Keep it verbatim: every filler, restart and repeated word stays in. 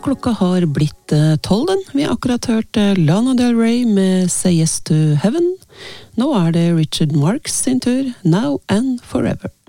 klokka har blitt eh, tolv den. Vi har akkurat hørt eh, Lana Del Rey med Say Yes to Heaven. Nå er det Richard Marx sin tur, Now and Forever.